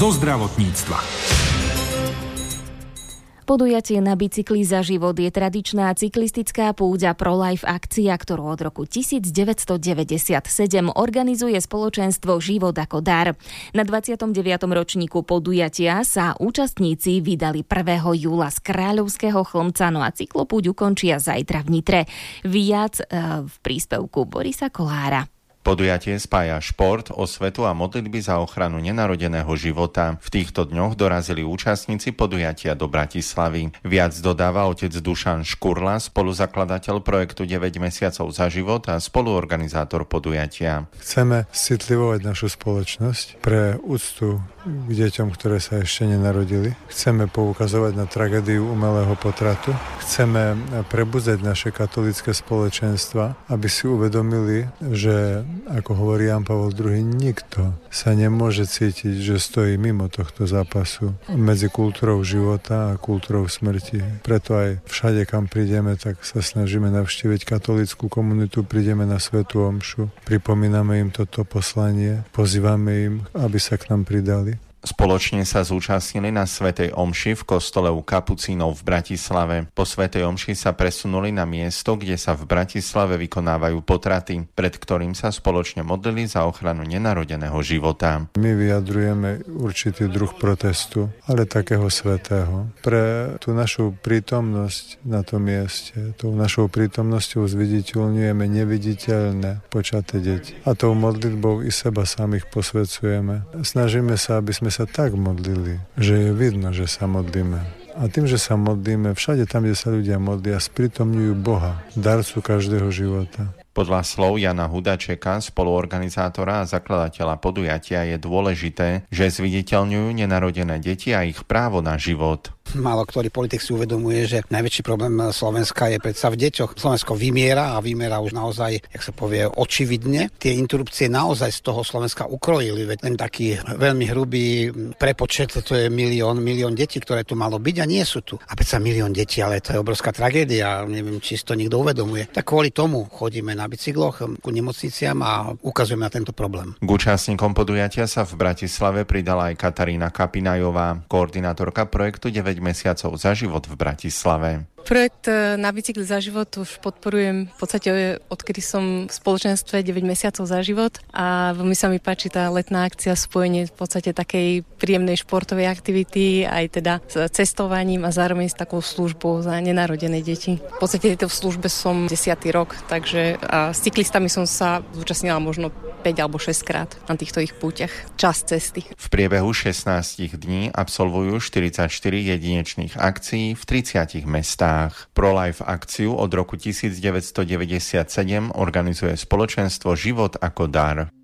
zo zdravotníctva. Podujatie Na bicykli za život je tradičná cyklistická púť a pro-life akcia, ktorú od roku 1997 organizuje spoločenstvo Život ako dar. Na 29. ročníku podujatia sa účastníci vydali 1. júla z Kráľovského Chlmca, no a cyklopúť ukončia zajtra v Nitre. Viac v príspevku Borisa Kolára. Podujatie spája šport, osvetu a modlitby za ochranu nenarodeného života. V týchto dňoch dorazili účastníci podujatia do Bratislavy. Viac dodáva otec Dušan Škurla, spoluzakladateľ projektu 9 mesiacov za život a spoluorganizátor podujatia. Chceme citlivovať našu spoločnosť pre úctu k deťom, ktoré sa ešte nenarodili. Chceme poukazovať na tragédiu umelého potratu. Chceme prebudzať naše katolícke spoločenstva, aby si uvedomili, že ako hovorí Ján Pavol II, nikto sa nemôže cítiť, že stojí mimo tohto zápasu medzi kultúrou života a kultúrou smrti. Preto aj všade, kam prídeme, tak sa snažíme navštíviť katolícku komunitu, prídeme na svätú omšu, pripomíname im toto poslanie, pozývame im, aby sa k nám pridali. Spoločne sa zúčastnili na svätej omši v kostole u Kapucínov v Bratislave. Po svätej omši sa presunuli na miesto, kde sa v Bratislave vykonávajú potraty, pred ktorým sa spoločne modlili za ochranu nenarodeného života. My vyjadrujeme určitý druh protestu, ale takého svätého. Pre tú našu prítomnosť na tom mieste, tou našou prítomnosťou zviditeľňujeme neviditeľné počaté deti. A tou modlitbou i seba samých posvedzujeme. Snažíme sa, aby sme sa tak modlili, že je vidno, že sa modlíme. A tým, že sa modlíme, všade tam, kde sa ľudia modlia, sprítomňujú Boha, darcu každého života. Podľa slov Jana Hudačeka, spoluorganizátora a zakladateľa podujatia, je dôležité, že zviditeľňujú nenarodené deti a ich právo na život. Málo ktorý politik si uvedomuje, že najväčší problém Slovenska je predsa v deťoch. Slovensko vymiera a vymiera už naozaj, jak sa povie, očividne. Tie interrupcie naozaj z toho Slovenska ukrojili. Veď len taký veľmi hrubý prepočet, to je milión detí, ktoré tu malo byť a nie sú tu. A predsa milión detí, ale to je obrovská tragédia. Neviem, či si to niekto uvedomuje. Tak kvôli tomu chodíme na bicykloch ku nemocniciam a ukazujeme na tento problém. K účastníkom podujatia sa v Bratislave pridala aj Katarína Kapinajová, koordinátorka projektu 9 mesiacov za život v Bratislave. Projekt Na bicykli za život už podporujem v podstate odkedy som v spoločenstve 9 mesiacov za život a veľmi sa mi páči tá letná akcia, spojenie v podstate takej príjemnej športovej aktivity aj teda s cestovaním a zároveň s takou službou za nenarodené deti. V podstate v službe som 10. rok, takže a s cyklistami som sa zúčastnila možno 5 alebo 6 krát na týchto ich púťach. Čas cesty. V priebehu 16 dní absolvujú 44 jedinečných akcií v 30 mestách. Pro-life akciu od roku 1997 organizuje spoločenstvo Život ako dar.